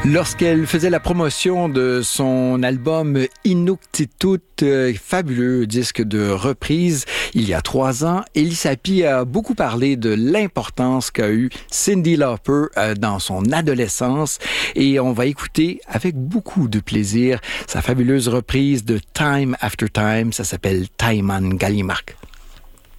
Lorsqu'elle faisait la promotion de son album Inuktitut, fabuleux disque de reprise, il y a 3 ans, Elissa Pi a beaucoup parlé de l'importance qu'a eu Cyndi Lauper dans son adolescence et on va écouter avec beaucoup de plaisir sa fabuleuse reprise de Time After Time, ça s'appelle Taiman Gallimark.